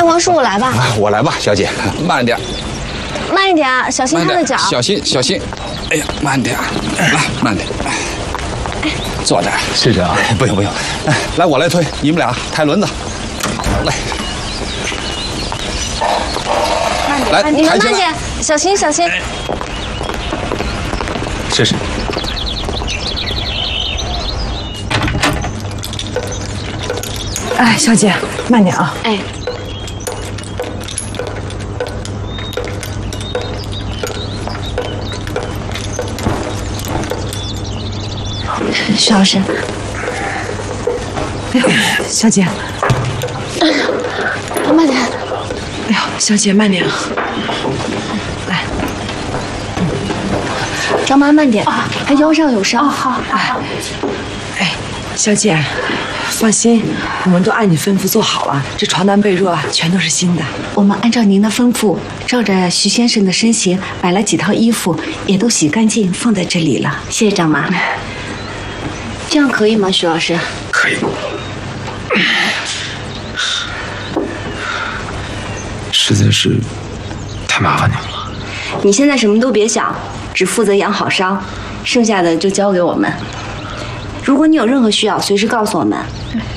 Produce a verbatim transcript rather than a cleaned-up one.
哎，王叔，我来吧。 啊，我来吧，小姐，慢点， 慢一点啊，小心他的脚。 小心，小心。哎呀，慢点，来，慢点。坐这儿。 是这样。 不用不用，来，我来推，你们俩抬轮子。来。 来， 你们慢点，小心小心。 试试。 哎，小姐，慢点啊。 哎。徐老师。 哎呦，小姐。 慢点。 哎呦，小姐慢点啊！来， 张妈慢点啊，她腰上有伤。 好，哎，哎，小姐，放心，我们都按你吩咐做好了，这床单被褥啊，全都是新的。 我们按照您的吩咐，照着徐先生的身形买了几套衣服，也都洗干净放在这里了。谢谢张妈。 这样可以吗，徐老师？ 可以。 实在是太麻烦你了。 你现在什么都别想，只负责养好伤，剩下的就交给我们。如果你有任何需要，随时告诉我们。